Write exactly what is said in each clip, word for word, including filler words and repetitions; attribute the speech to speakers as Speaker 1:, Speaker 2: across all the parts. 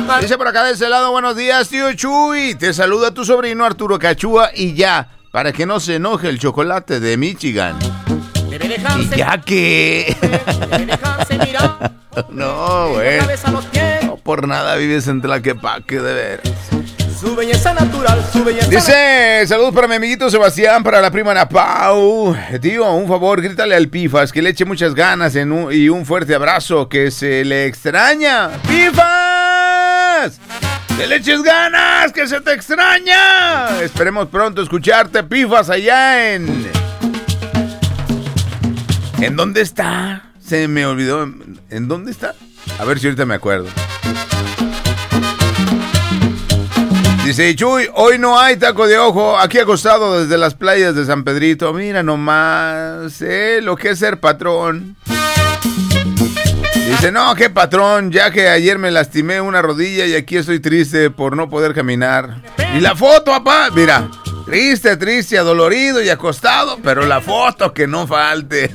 Speaker 1: trabajar.
Speaker 2: Dice por acá de ese lado, buenos días, tío Chuy. Te saluda tu sobrino Arturo Cachúa y ya, para que no se enoje el chocolate de Michigan.
Speaker 1: Debe dejarse,
Speaker 2: Y ya que...
Speaker 1: debe dejarse mirar.
Speaker 2: No,
Speaker 1: De
Speaker 2: güey.
Speaker 1: la cabeza a los pies.
Speaker 2: No por nada vives en Tlaquepaque, de ver.
Speaker 1: Su belleza natural, su belleza
Speaker 2: Dice, saludos para mi amiguito Sebastián, para la prima Ana Pau. Tío, un favor, grítale al Pifas que le eche muchas ganas en un, y un fuerte abrazo, que se le extraña. ¡Pifas! ¡Que le eches ganas, que se te extraña! Esperemos pronto escucharte, Pifas, allá en... ¿En dónde está? Se me olvidó. ¿En dónde está? A ver si ahorita me acuerdo. Dice, Chuy, hoy no hay taco de ojo, aquí acostado desde las playas de San Pedrito. Mira nomás, eh, lo que es ser patrón. Dice, no, qué patrón, ya que ayer me lastimé una rodilla y aquí estoy triste por no poder caminar. Y la foto, papá, mira, triste, triste, adolorido y acostado, pero la foto que no falte.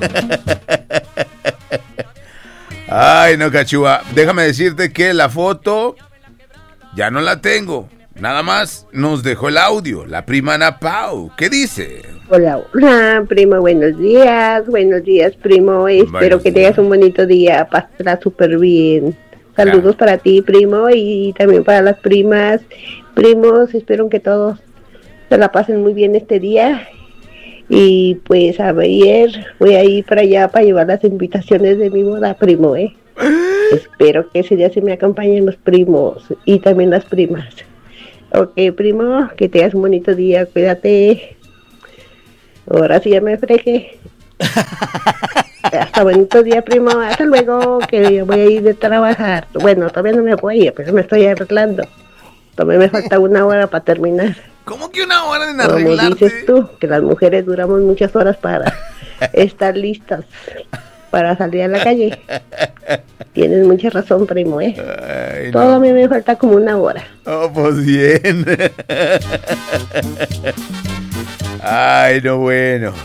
Speaker 2: Ay, no, Cachúa, déjame decirte que la foto ya no la tengo. Nada más nos dejó el audio, la prima Ana Pau. ¿Qué dice?
Speaker 3: Hola, hola, primo, buenos días, buenos días, primo, espero
Speaker 2: Buenos
Speaker 3: que
Speaker 2: días.
Speaker 3: tengas un bonito día, pasará súper bien. Saludos
Speaker 2: Ah.
Speaker 3: para ti, primo, y también para las primas. Primos, espero que todos se la pasen muy bien este día. Y pues a ver, voy a ir para allá para llevar las invitaciones de mi boda, primo, ¿eh? Espero que ese día se me acompañen los primos y también las primas. Ok, primo, que tengas un bonito día, cuídate. Ahora sí ya me fregué. Hasta bonito día, primo. Hasta luego, que voy a ir de trabajar. Bueno, todavía no me voy, pero me estoy arreglando. Todavía me falta una hora para terminar.
Speaker 2: ¿Cómo que una hora en
Speaker 3: Como
Speaker 2: arreglarte?
Speaker 3: dices tú, que las mujeres duramos muchas horas para estar listas para salir a la calle. Tienes mucha razón, primo, ¿eh?
Speaker 2: Ay,
Speaker 3: Todo a
Speaker 2: no.
Speaker 3: mí me falta como una hora.
Speaker 2: Oh, pues bien. Ay, no, bueno.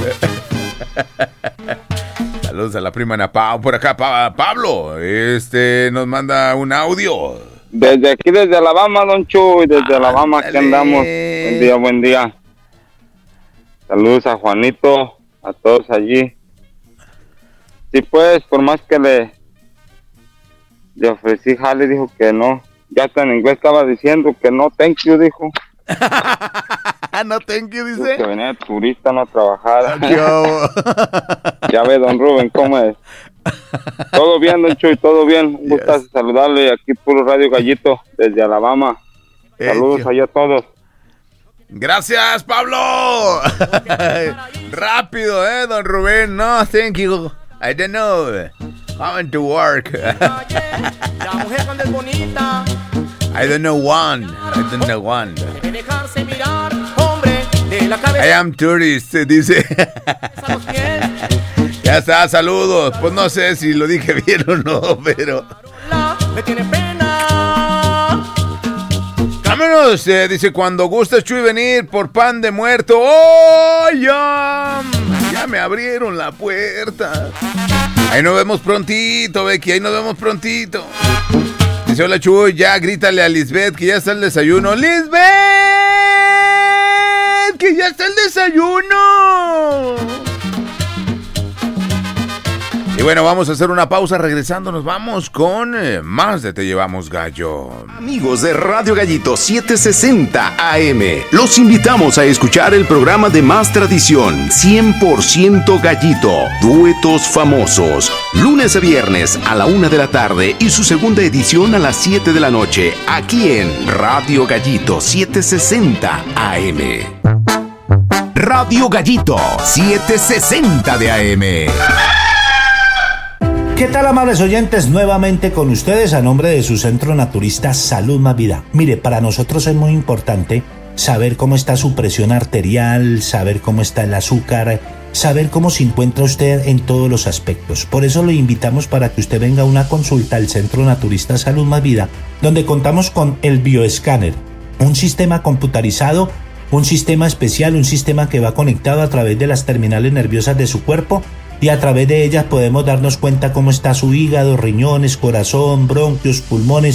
Speaker 2: Saludos a la prima Ana Pau. Por acá, pa- Pablo, este nos manda un audio.
Speaker 4: Desde aquí, desde Alabama, don Chuy, desde Alabama, aquí
Speaker 2: Ándale.
Speaker 4: andamos. Buen día, buen día. Saludos a Juanito, a todos allí. Sí, pues, por más que le, le ofrecí jale, dijo que no. Ya hasta en inglés estaba diciendo que no, thank you, dijo.
Speaker 2: No, thank you,
Speaker 4: Dijo
Speaker 2: dice.
Speaker 4: que venía de turista, no a trabajar.
Speaker 2: ¿Qué hubo?
Speaker 4: Ya ve, don Rubén, cómo es. Todo bien, don Chuy, todo bien. Un gustazo
Speaker 2: Yes.
Speaker 4: saludarle aquí, puro Radio Gallito, desde Alabama. Saludos
Speaker 2: Hecho.
Speaker 4: allá a todos.
Speaker 2: Gracias, Pablo. Rápido, eh, don Rubén. No, thank you. I don't know. Coming to work.
Speaker 1: La mujer cuando es bonita
Speaker 2: I don't know one. I don't know one.
Speaker 1: debe dejarse mirar, hombre, de la
Speaker 2: I
Speaker 1: cabeza
Speaker 2: am tourist, dice.
Speaker 1: a los pies.
Speaker 2: Ya está, saludos. Pues no sé si lo dije bien o no, pero...
Speaker 1: La me tiene pena.
Speaker 2: Vámonos, eh, dice, cuando gustes, Chuy, venir por pan de muerto. ¡Oh, ya! Ya me abrieron la puerta. Ahí nos vemos prontito, Becky, ahí nos vemos prontito. Dice, hola, Chuy, ya grítale a Lisbeth que ya está el desayuno. ¡Lisbeth! ¡Que ya está el desayuno! Y bueno, vamos a hacer una pausa. Regresando nos vamos con eh, más de Te Llevamos Gallo.
Speaker 5: Amigos de Radio Gallito setecientos sesenta A M, los invitamos a escuchar el programa de más tradición, cien por ciento Gallito, duetos famosos, lunes a viernes a la una de la tarde y su segunda edición a las siete de la noche, aquí en Radio Gallito setecientos sesenta A M. Radio Gallito setecientos sesenta de A M.
Speaker 6: ¿Qué tal, amables oyentes? Nuevamente con ustedes a nombre de su centro naturista Salud Más Vida. Mire, para nosotros es muy importante saber cómo está su presión arterial, saber cómo está el azúcar, saber cómo se encuentra usted en todos los aspectos. Por eso lo invitamos para que usted venga a una consulta al Centro Naturista Salud Más Vida, donde contamos con el bioescáner, un sistema computarizado, un sistema especial, un sistema que va conectado a través de las terminales nerviosas de su cuerpo, y a través de ellas podemos darnos cuenta cómo está su hígado, riñones, corazón, bronquios, pulmones,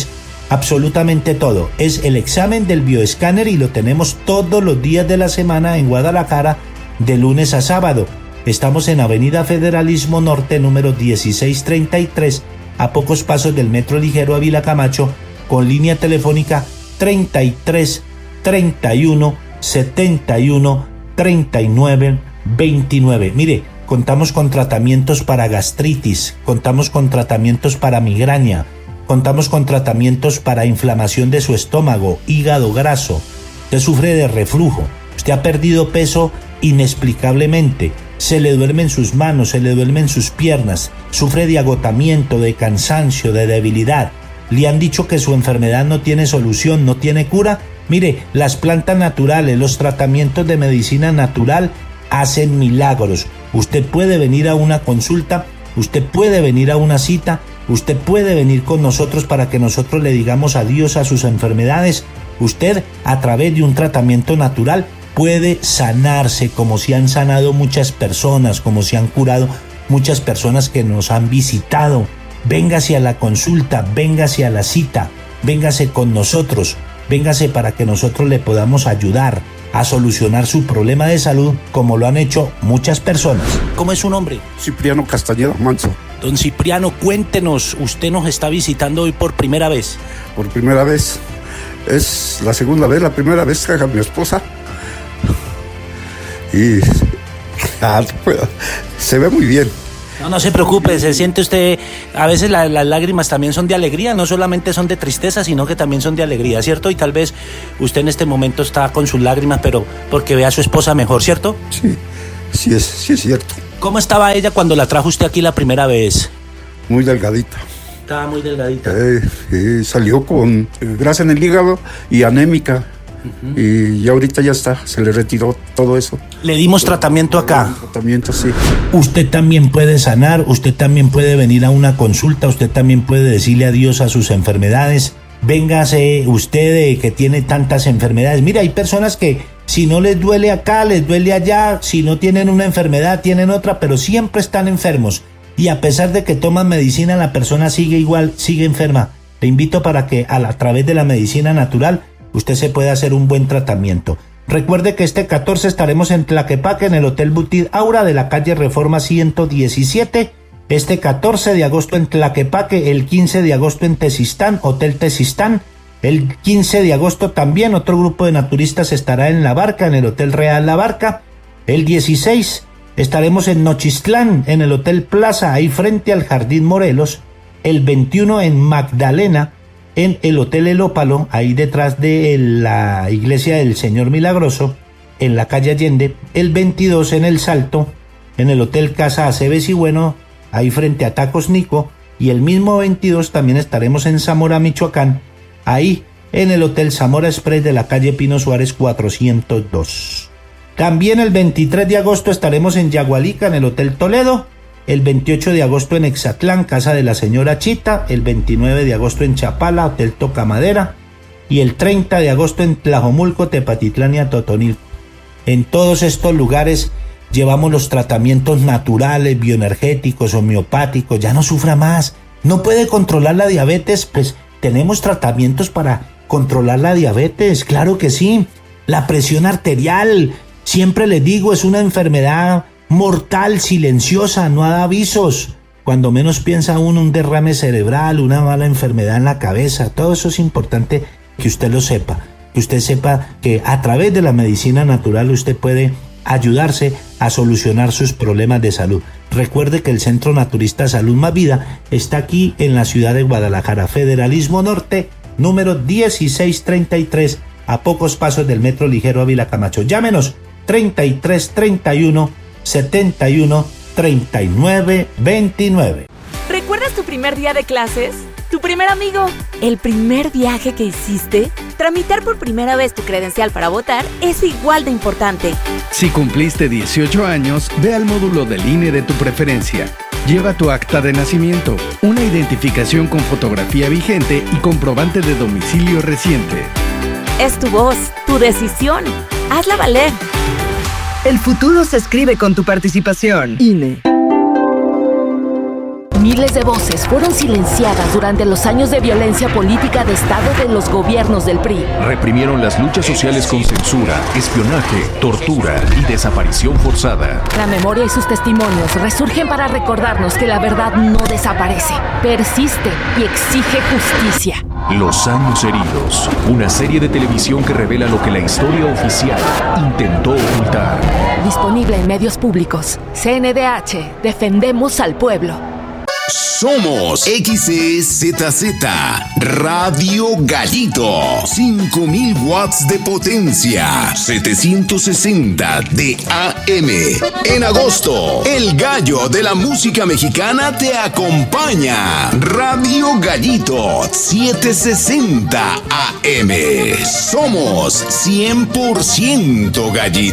Speaker 6: absolutamente todo. Es el examen del bioescáner y lo tenemos todos los días de la semana en Guadalajara, de lunes a sábado. Estamos en Avenida Federalismo Norte, número dieciséis treinta y tres, a pocos pasos del Metro Ligero Ávila Camacho, con línea telefónica treinta y tres, treinta y uno, setenta y uno, treinta y nueve, veintinueve. Mire, contamos con tratamientos para gastritis, contamos con tratamientos para migraña, contamos con tratamientos para inflamación de su estómago, hígado graso. Usted sufre de reflujo, usted ha perdido peso inexplicablemente, se le duermen sus manos, se le duermen sus piernas, sufre de agotamiento, de cansancio, de debilidad. Le han dicho que su enfermedad no tiene solución, no tiene cura. Mire, las plantas naturales, los tratamientos de medicina natural hacen milagros. Usted puede venir a una consulta, usted puede venir a una cita, usted puede venir con nosotros para que nosotros le digamos adiós a sus enfermedades. Usted, a través de un tratamiento natural, puede sanarse, como se han sanado muchas personas, como se han curado muchas personas que nos han visitado. Véngase a la consulta, véngase a la cita, véngase con nosotros, véngase para que nosotros le podamos ayudar a solucionar su problema de salud, como lo han hecho muchas personas. ¿Cómo es su nombre?
Speaker 7: Cipriano Castañeda Manso.
Speaker 6: Don Cipriano, cuéntenos, usted nos está visitando hoy por primera vez.
Speaker 7: Por primera vez. Es la segunda vez, la primera vez que a mi esposa. Y ah, se ve muy bien.
Speaker 6: No, no se preocupe, se siente usted, a veces la, las lágrimas también son de alegría, no solamente son de tristeza, sino que también son de alegría, ¿cierto? Y tal vez usted en este momento está con sus lágrimas, pero porque ve a su esposa mejor, ¿cierto?
Speaker 7: Sí, sí es, sí es cierto.
Speaker 6: ¿Cómo estaba ella cuando la trajo usted aquí la primera vez?
Speaker 7: Muy delgadita.
Speaker 6: Estaba muy delgadita.
Speaker 7: Eh, eh, salió con grasa en el hígado y anémica. Uh-huh. Y ya ahorita ya está, se le retiró todo eso.
Speaker 6: Le dimos tratamiento acá.
Speaker 7: Tratamiento, sí.
Speaker 6: Usted también puede sanar, usted también puede venir a una consulta, usted también puede decirle adiós a sus enfermedades. Véngase usted que tiene tantas enfermedades. Mira, hay personas que si no les duele acá, les duele allá. Si no tienen una enfermedad, tienen otra, pero siempre están enfermos. Y a pesar de que toman medicina, la persona sigue igual, sigue enferma. Le invito para que a, la, a través de la medicina natural usted se puede hacer un buen tratamiento. Recuerde que este catorce estaremos en Tlaquepaque, en el Hotel Butit Aura de la calle Reforma ciento diecisiete. Este catorce de agosto en Tlaquepaque, el quince de agosto en Tezistán, Hotel Tezistán. El quince de agosto también otro grupo de naturistas estará en La Barca, en el Hotel Real La Barca. El dieciséis estaremos en Nochistlán, en el Hotel Plaza, ahí frente al Jardín Morelos. El veintiuno en Magdalena, en el Hotel El Ópalo, ahí detrás de la Iglesia del Señor Milagroso, en la calle Allende. El veintidós en El Salto, en el Hotel Casa Aceves y Bueno, ahí frente a Tacos Nico. Y el mismo veintidós también estaremos en Zamora, Michoacán, ahí en el Hotel Zamora Express de la calle Pino Suárez cuatrocientos dos. También el veintitrés de agosto estaremos en Yagualica, en el Hotel Toledo. El veintiocho de agosto en Exatlán, Casa de la Señora Chita. El veintinueve de agosto en Chapala, Hotel Tocamadera. Y el treinta de agosto en Tlajomulco, Tepatitlán y Atotonilco. En todos estos lugares llevamos los tratamientos naturales, bioenergéticos, homeopáticos. Ya no sufra más. No puede controlar la diabetes, pues tenemos tratamientos para controlar la diabetes. Claro que sí. La presión arterial, siempre les digo, es una enfermedad mortal, silenciosa, no da avisos. Cuando menos piensa uno, un derrame cerebral, una mala enfermedad en la cabeza. Todo eso es importante que usted lo sepa. Que usted sepa que a través de la medicina natural usted puede ayudarse a solucionar sus problemas de salud. Recuerde que el Centro Naturista Salud Más Vida está aquí en la ciudad de Guadalajara, Federalismo Norte, número dieciséis treinta y tres, a pocos pasos del Metro Ligero Ávila Camacho. Llámenos treinta y tres treinta y uno setenta y uno treinta y nueve veintinueve.
Speaker 8: ¿Recuerdas tu primer día de clases? ¿Tu primer amigo? ¿El primer viaje que hiciste? Tramitar por primera vez tu credencial para votar es igual de importante.
Speaker 9: Si cumpliste dieciocho años, ve al módulo del I N E de tu preferencia. Lleva tu acta de nacimiento, una identificación con fotografía vigente y comprobante de domicilio reciente.
Speaker 8: Es tu voz, tu decisión. Hazla valer.
Speaker 10: El futuro se escribe con tu participación. I N E.
Speaker 8: Miles de voces fueron silenciadas durante los años de violencia política de Estado de los gobiernos del P R I.
Speaker 10: Reprimieron las luchas sociales con censura, espionaje, tortura y desaparición forzada.
Speaker 8: La memoria y sus testimonios resurgen para recordarnos que la verdad no desaparece, persiste y exige justicia.
Speaker 10: Los años heridos, una serie de televisión que revela lo que la historia oficial intentó ocultar.
Speaker 8: Disponible en medios públicos. C N D H, defendemos al pueblo.
Speaker 5: Somos X E Z Z Radio Gallito. cinco mil watts de potencia. setecientos sesenta de A M. En agosto, el gallo de la música mexicana te acompaña. Radio Gallito setecientos sesenta A M. Somos cien por ciento gallito.